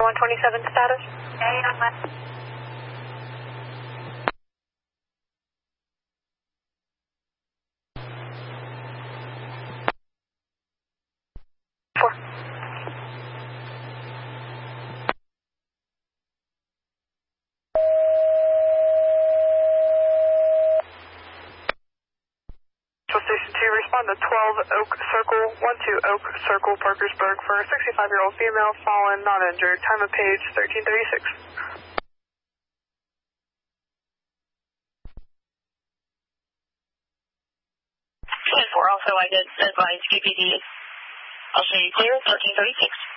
127 status. Station 2, respond to 12 Oak Circle, 12 Oak Circle, Parkersburg, for a 65-year-old female, fallen, not injured. Time of page 1336. 10-4, also I did advise QPD. I'll show you clear, 1336.